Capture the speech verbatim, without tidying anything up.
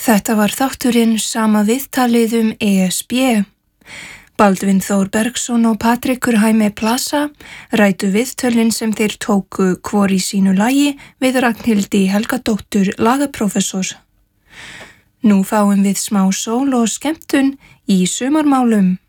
Þetta var þátturinn Sama viðtalið um E S B. Baldvin Þór Bergsson og Patrekur Jaime Plaza ræddu viðtölin sem þeir tóku hvor í sínu lagi við Ragnhildi Helgadóttur lagaprófessor. Nú fáum við smá sól og skemmtun í sumarmálum.